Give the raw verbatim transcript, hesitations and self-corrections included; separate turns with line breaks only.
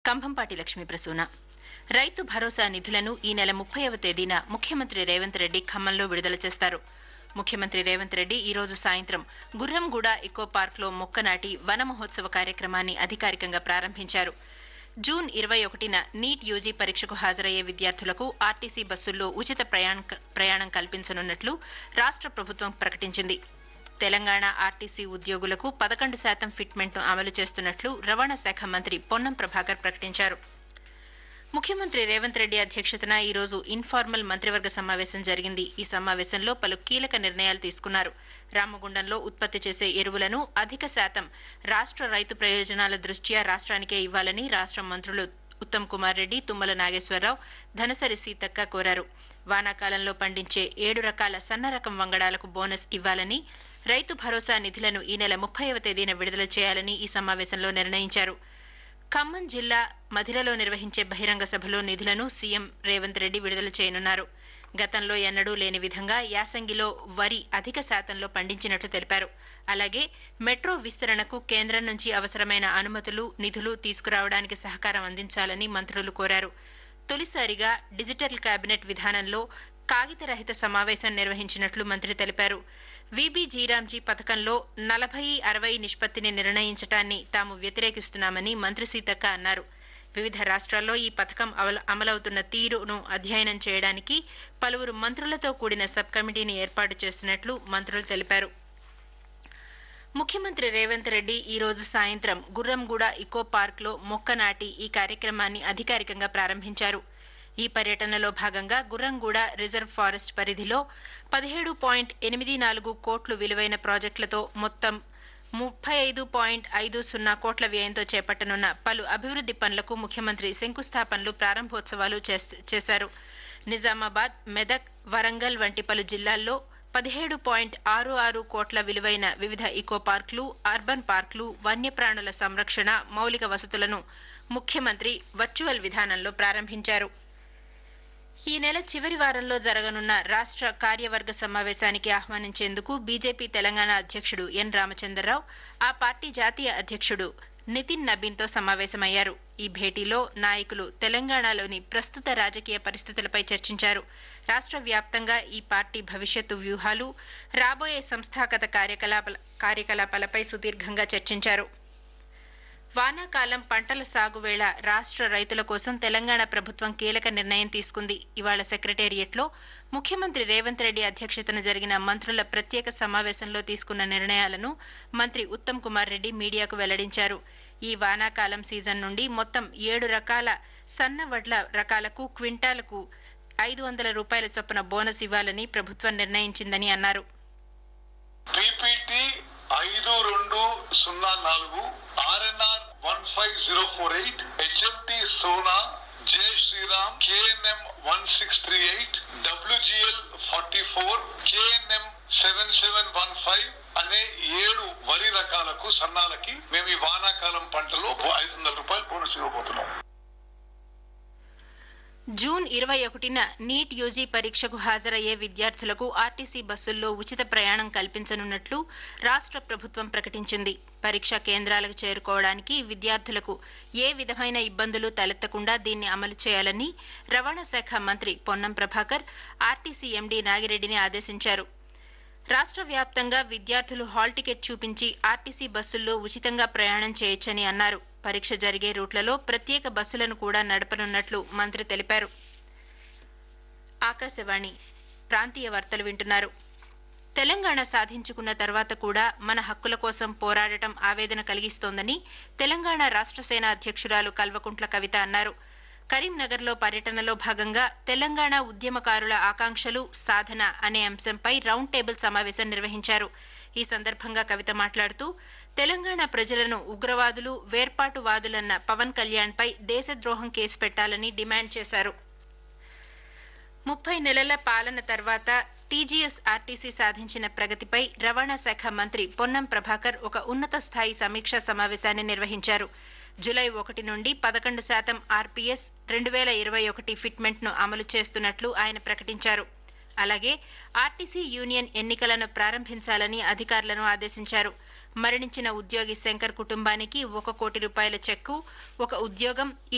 కంభంపాటి లక్ష్మీ ప్రసూన. రైతు భరోసా నిధులను ఈ నెల ముప్పైవ తేదీన ముఖ్యమంత్రి రేవంత్ రెడ్డి ఖమ్మంలో విడుదల చేస్తారు. ముఖ్యమంత్రి రేవంత్ రెడ్డి ఈ రోజు సాయంత్రం గుర్రంగూడ ఇకో పార్క్లో మొక్క నాటి వన మహోత్సవ కార్యక్రమాన్ని అధికారికంగా ప్రారంభించారు. జూన్ ఇరవై ఒకటిన నీట్ యూజీ పరీక్షకు హాజరయ్యే విద్యార్థులకు ఆర్టీసీ బస్సుల్లో ఉచిత ప్రయాణం కల్పించనున్నట్లు రాష్ట్ర ప్రభుత్వం ప్రకటించింది. తెలంగాణ ఆర్టీసీ ఉద్యోగులకు పదకొండు శాతం ఫిట్మెంట్ను అమలు చేస్తున్నట్లు రవాణా శాఖ మంత్రి పొన్నం ప్రభాకర్ ప్రకటించారు. ముఖ్యమంత్రి రేవంత్ రెడ్డి అధ్యక్షతన ఈ రోజు ఇన్ఫార్మల్ మంత్రివర్గ సమావేశం జరిగింది. ఈ సమావేశంలో పలు కీలక నిర్ణయాలు తీసుకున్నారు. రామగుండంలో ఉత్పత్తి చేసే ఎరువులను అధిక శాతం రాష్ట్ర రైతు ప్రయోజనాల దృష్ట్యా రాష్ట్రానికే ఇవ్వాలని రాష్ట్ర మంత్రులు ఉత్తమ్ కుమార్ రెడ్డి, తుమ్మల నాగేశ్వరరావు, ధనసరి సీతక్క కోరారు. వానాకాలంలో పండించే ఏడు రకాల సన్న రకం వంగడాలకు బోనస్ ఇవ్వాలని, రైతు భరోసా నిధులను ఈ నెల ముప్పైవ తేదీన విడుదల చేయాలని ఈ సమావేశంలో నిర్ణయించారు. ఖమ్మం జిల్లా మధిరలో నిర్వహించే బహిరంగ సభలో నిధులను సీఎం రేవంత్ రెడ్డి విడుదల చేయనున్నారు. గతంలో ఎన్నడూ లేని విధంగా యాసంగిలో వరి అధిక శాతంలో పండించినట్లు తెలిపారు. అలాగే మెట్రో విస్తరణకు కేంద్రం నుంచి అవసరమైన అనుమతులు, నిధులు తీసుకురావడానికి సహకారం అందించాలని మంత్రులు కోరారు. తొలిసారిగా డిజిటల్ కేబినెట్ విధానంలో కాగితరహిత సమావేశం నిర్వహించినట్లు మంత్రి తెలిపారు. వీబీ జీరాంజీ పథకంలో నలభై అరవై నిష్పత్తిని నిర్ణయించడాన్ని తాము వ్యతిరేకిస్తున్నామని మంత్రి సీతక్క అన్నారు. వివిధ రాష్ట్రాల్లో ఈ పథకం అమలవుతున్న తీరును అధ్యయనం చేయడానికి పలువురు మంత్రులతో కూడిన సబ్ కమిటీని ఏర్పాటు చేస్తున్నట్లు మంత్రులు తెలిపారు. ముఖ్యమంత్రి రేవంత్ రెడ్డి ఈ రోజు సాయంత్రం గుర్రంగూడ ఇకో పార్క్లో మొక్క నాటి ఈ కార్యక్రమాన్ని అధికారికంగా ప్రారంభించారు. ఈ పర్యటనలో భాగంగా గుర్రంగూడ రిజర్వ్ ఫారెస్ట్ పరిధిలో పదిహేడు పాయింట్ ఎనిమిది నాలుగు కోట్లు విలువైన ప్రాజెక్టులతో మొత్తం ముప్పై ఐదు పాయింట్ ఐదు సున్నా కోట్ల వ్యయంతో చేపట్టనున్న పలు అభివృద్ది పనులకు ముఖ్యమంత్రి శంకుస్థాపనలు, ప్రారంభోత్సవాలు చేశారు. నిజామాబాద్, మెదక్, వరంగల్ వంటి పలు జిల్లాల్లో పదిహేడు పాయింట్ ఆరు ఆరు కోట్ల విలువైన వివిధ ఇకో పార్కులు, అర్బన్ పార్కులు, వన్యప్రాణుల సంరక్షణ, మౌలిక వసతులను ముఖ్యమంత్రి వర్చువల్ విధానంలో ప్రారంభించారు. ఈ నెల చివరి వారంలో జరగనున్న రాష్ట్ర కార్యవర్గ సమావేశానికి ఆహ్వానించేందుకు బీజేపీ తెలంగాణ అధ్యక్షుడు ఎన్ రామచంద్రరావు, ఆ పార్టీ జాతీయ అధ్యక్షుడు నితిన్ నబీన్తో సమావేశమయ్యారు. ఈ భేటీలో నాయకులు తెలంగాణలోని ప్రస్తుత రాజకీయ పరిస్థితులపై చర్చించారు. రాష్ట్ర వ్యాప్తంగా ఈ పార్టీ భవిష్యత్తు వ్యూహాలు, రాబోయే సంస్థాగత కార్యకలాపాలపై సుదీర్ఘంగా చర్చించారు. వానాకాలం పంటల సాగు వేళ రాష్ట్ర రైతుల కోసం తెలంగాణ ప్రభుత్వం కీలక నిర్ణయం తీసుకుంది. ఇవాళ సెక్రటేరియట్లో ముఖ్యమంత్రి రేవంత్ రెడ్డి అధ్యక్షతన జరిగిన మంత్రుల ప్రత్యేక సమావేశంలో తీసుకున్న నిర్ణయాలను మంత్రి ఉత్తమ్ కుమార్ రెడ్డి మీడియాకు వెల్లడించారు. ఈ వానాకాలం సీజన్ నుండి మొత్తం ఏడు రకాల సన్న వడ్ల రకాలకు క్వింటాలకు ఐదు వందల రూపాయల చొప్పున బోనస్ ఇవ్వాలని ప్రభుత్వం నిర్ణయించిందని అన్నారు.
ఐదు రెండు సున్నా నాలుగు RNR one five zero four eight HMT Sona జై Sriram KNM one six three eight WGL forty four KNM seven seven one five అనే ఏడు వరి రకాలకు సన్నాలకి మేము ఈ వానాకాలం పంటలో ఐదు వందల రూపాయలు బోనస్ ఇవ్వబోతున్నాం.
జూన్ ఇరవై ఒకటిన నీట్ యూజీ పరీక్షకు హాజరయ్యే విద్యార్థులకు ఆర్టీసీ బస్సుల్లో ఉచిత ప్రయాణం కల్పించనున్నట్లు రాష్ట్ర ప్రభుత్వం ప్రకటించింది. పరీక్షా కేంద్రాలకు చేరుకోవడానికి విద్యార్థులకు ఏ విధమైన ఇబ్బందులు తలెత్తకుండా దీన్ని అమలు చేయాలని రవాణా శాఖ మంత్రి పొన్నం ప్రభాకర్ ఆర్టీసీ ఎండీ నాగిరెడ్డిని ఆదేశించారు. రాష్ట్ర వ్యాప్తంగా విద్యార్థులు హాల్ టికెట్ చూపించి ఆర్టీసీ బస్సుల్లో ఉచితంగా ప్రయాణం చేయొచ్చని అన్నారు. పరీక్ష జరిగే రూట్లలో ప్రత్యేక బస్సులను కూడా నడపనున్నట్లు మంత్రి తెలిపారు. ఆకాశవాణి ప్రాంతీయ వార్తలు వింటున్నారు. తెలంగాణ సాధించుకున్న తర్వాత కూడా మన హక్కుల కోసం పోరాడటం ఆవేదన కలిగిస్తోందని తెలంగాణ రాష్ట్ర సేన అధ్యక్షురాలు కల్వకుంట్ల కవిత అన్నారు. కరీంనగర్లో పర్యటనలో భాగంగా తెలంగాణ ఉద్యమకారుల ఆకాంక్షలు, సాధన అనే అంశంపై రౌండ్ టేబుల్ సమావేశం నిర్వహించారు. ఈ సందర్భంగా కవిత మాట్లాడుతూ తెలంగాణ ప్రజలను ఉగ్రవాదులు, వేర్పాటువాదులన్న పవన్ కళ్యాణ్పై దేశద్రోహం కేసు పెట్టాలని డిమాండ్ చేశారు. ముప్పై నెలల పాలన తర్వాత టీజీఎస్ ఆర్టీసీ సాధించిన ప్రగతిపై రవాణా శాఖ మంత్రి పొన్నం ప్రభాకర్ ఒక ఉన్నత స్థాయి సమీక్షా సమావేశాన్ని నిర్వహించారు. జులై ఒకటి నుండి పదకొండు శాతం ఆర్పీఎస్ రెండు వేల ఇరవై ఒకటి ఫిట్మెంట్ను అమలు చేస్తున్నట్లు ఆయన ప్రకటించారు. అలాగే ఆర్టీసీ యూనియన్ ఎన్నికలను ప్రారంభించాలని అధికారులను ఆదేశించారు. మరణించిన ఉద్యోగి శంకర్ కుటుంబానికి ఒక కోటి రూపాయల చెక్కు, ఒక ఉద్యోగం